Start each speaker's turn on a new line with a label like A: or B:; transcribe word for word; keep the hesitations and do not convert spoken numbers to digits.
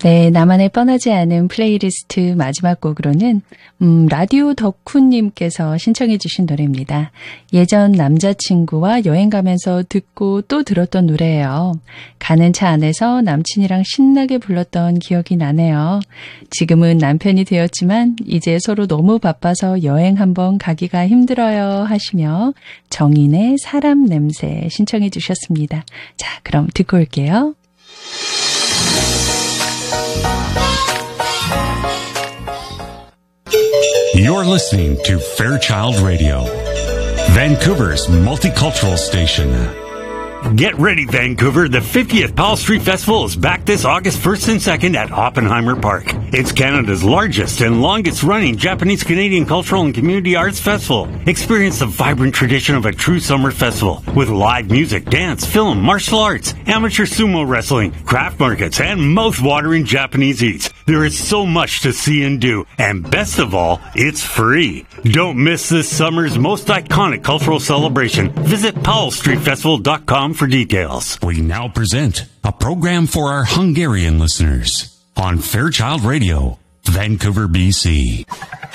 A: 네, 나만의 뻔하지 않은 플레이리스트 마지막 곡으로는 음, 라디오 덕후님께서 신청해 주신 노래입니다. 예전 남자친구와 여행 가면서 듣고 또 들었던 노래예요. 가는 차 안에서 남친이랑 신나게 불렀던 기억이 나네요. 지금은 남편이 되었지만 이제 서로 너무 바빠서 여행 한번 가기가 힘들어요 하시며 정인의 사람 냄새 신청해 주셨습니다. 자, 그럼 듣고 올게요.
B: You're listening to Fairchild Radio, Vancouver's multicultural station.
C: Get ready, Vancouver. The fiftieth Powell Street Festival is back this August first and second at Oppenheimer Park. It's Canada's largest and longest-running Japanese-Canadian cultural and community arts festival. Experience the vibrant tradition of a true summer festival with live music, dance, film, martial arts, amateur sumo wrestling, craft markets, and mouth-watering Japanese eats. There is so much to see and do, and best of all, it's free. Don't miss this summer's most iconic cultural celebration. Visit powell street festival dot com for details.
B: We now present a program for our Hungarian listeners on Fairchild Radio, Vancouver, B C.